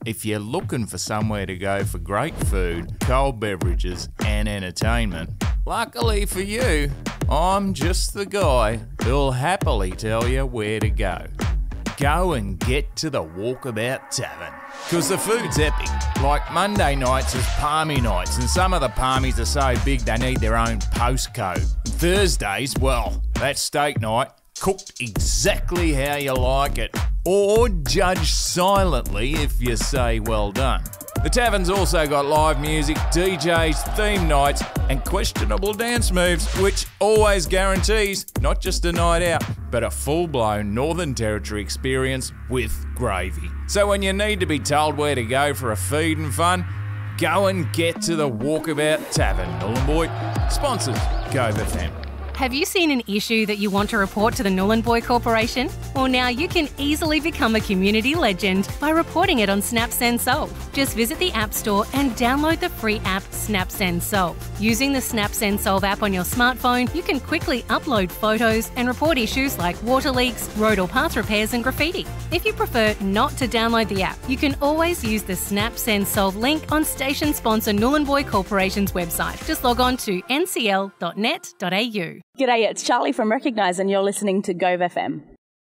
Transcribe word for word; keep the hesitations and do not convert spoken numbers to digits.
if you're looking for somewhere to go for great food, cold beverages and entertainment, luckily for you, I'm just the guy who'll happily tell you where to go. Go and get to the Walkabout Tavern. Because the food's epic. Like Monday nights is palmy nights, and some of the palmies are so big they need their own postcode. Thursdays, well, that's steak night, cooked exactly how you like it. Or judge silently if you say well done. The tavern's also got live music, D Js, theme nights and questionable dance moves, which always guarantees not just a night out, but a full-blown Northern Territory experience with gravy. So when you need to be told where to go for a feed and fun, go and get to the Walkabout Tavern, Nhulunbuy. Sponsors, Gove F M. Have you seen an issue that you want to report to the Nhulunbuy Corporation? Well, now you can easily become a community legend by reporting it on SnapSend Solve. Just visit the App Store and download the free app SnapSend Solve. Using the SnapSend Solve app on your smartphone, you can quickly upload photos and report issues like water leaks, road or path repairs and graffiti. If you prefer not to download the app, you can always use the SnapSend Solve link on station sponsor Nhulunbuy Corporation's website. Just log on to n c l dot net dot a u. G'day, it's Charlie from Recognise and you're listening to Gove F M.